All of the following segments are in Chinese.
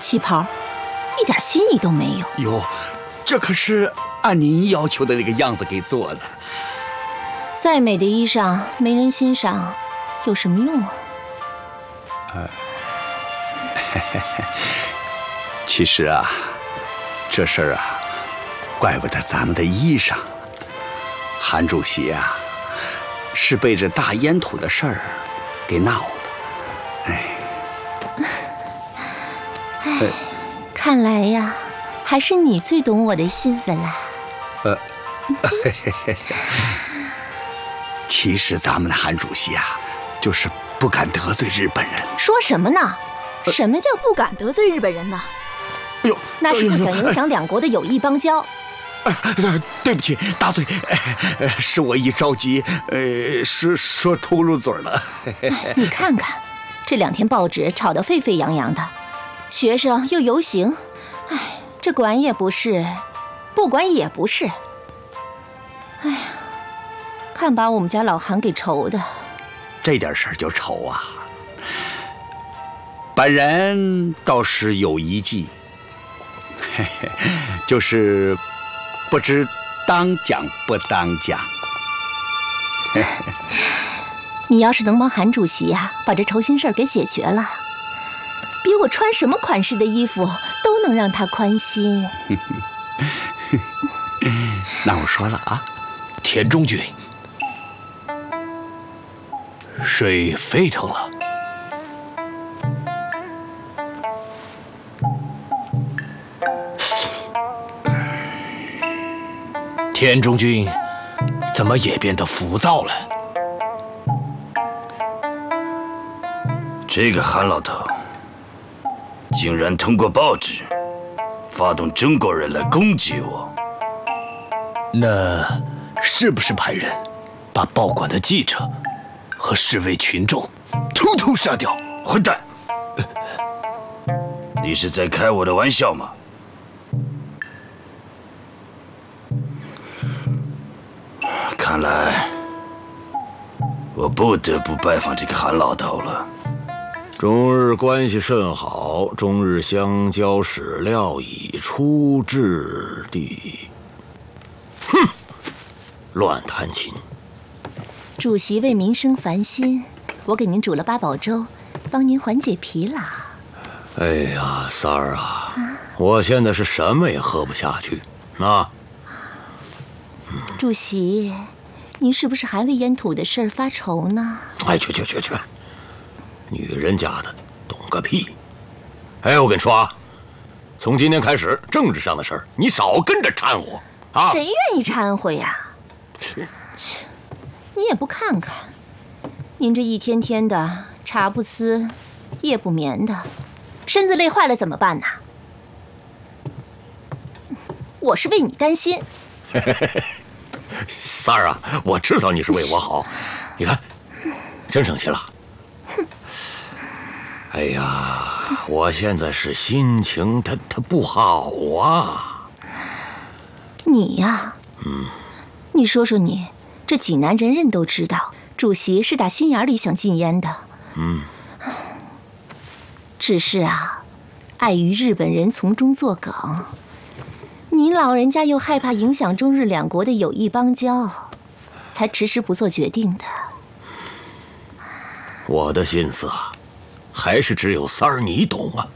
旗袍，一点新意都没有。 哟，这可是按您要求的那个样子给做的。 再美的衣裳没人欣赏，有什么用啊？ 其实啊，这事儿啊，怪不得咱们的衣裳。韩主席啊，是被这大烟土的事儿给闹的。 看来呀，还是你最懂我的心思啦。 其实咱们的韩主席啊，就是不敢得罪日本人。 说什么呢？什么叫不敢得罪日本人呢？ 哎呦， 那是不想影响两国的友谊邦交。 对不起，大嘴，是我一着急，说秃噜嘴了。 你看看，这2天报纸吵得沸沸扬扬的，学生又游行，这管也不是，不管也不是。哎呀，看把我们家老韩给愁的。 这点事儿就愁啊！本人倒是有一计，就是不知当讲不当讲。 你要是能帮韩主席呀，把这愁心事儿给解决了，比我穿什么款式的衣服都能让他宽心。 那我说了啊， 田中君，水沸腾了。田中君怎么也变得浮躁了？ 这个韩老头竟然通过报纸发动中国人来攻击我， 那是不是派人把报馆的记者和示威群众统统杀掉？ 混蛋！你是在开我的玩笑吗？看来我不得不拜访这个韩老头了。 中日关系甚好，中日相交史料已出质地。哼，乱弹琴。 主席为民生烦心，我给您煮了8宝粥，帮您缓解疲劳。 哎呀，三儿啊，我现在是什么也喝不下去啊。 主席，您是不是还为烟土的事儿发愁呢？ 哎，去，女人家的懂个屁！哎，我跟你说啊，从今天开始，政治上的事儿你少跟着掺和啊！ 谁愿意掺和呀？你也不看看，您这一天天的茶不思，夜不眠的，身子累坏了怎么办呢？我是为你担心。 三儿啊，我知道你是为我好，你看，真生气了。哎呀，我现在是心情它不好啊。 你呀，你说说你，这济南人人都知道，主席是打心眼里想禁烟的。只是啊，碍于日本人从中作梗，您老人家又害怕影响中日两国的友谊邦交，才迟迟不做决定的。 我的心思啊，还是只有三儿你懂啊。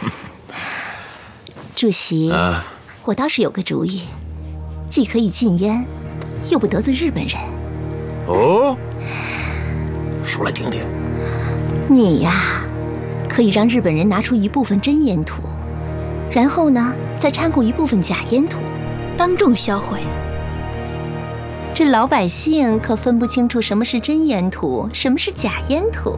主席，我倒是有个主意，既可以禁烟，又不得罪日本人。 哦，说来听听。 你呀，可以让日本人拿出一部分真烟土，然后呢，再掺和一部分假烟土，当众销毁。这老百姓可分不清楚什么是真烟土，什么是假烟土。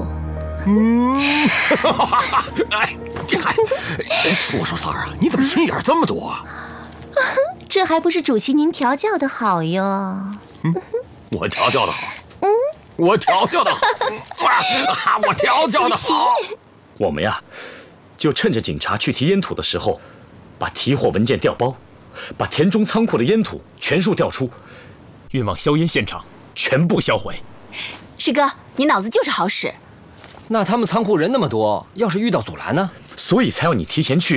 哎，我说三儿啊，你怎么心眼这么多啊？ 这还不是主席您调教的好哟。 我调教的好，我调教的好，我调教的好。 我们呀，就趁着警察去提烟土的时候，把提货文件调包，把田中仓库的烟土全数调出，运往硝烟现场，全部销毁。 师哥，你脑子就是好使。 那他们仓库人那么多，要是遇到阻拦呢？ 所以才要你提前去